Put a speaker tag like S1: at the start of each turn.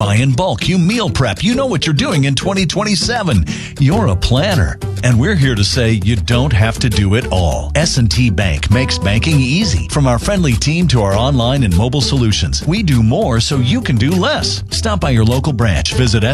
S1: buy in bulk, you meal prep, you know what you're doing in 2027. You're a planner. And we're here to say you don't have to do it all. S&T Bank makes banking easy. From our friendly team to our online and mobile solutions, we do more so you can do less. Stop by your local branch. Visit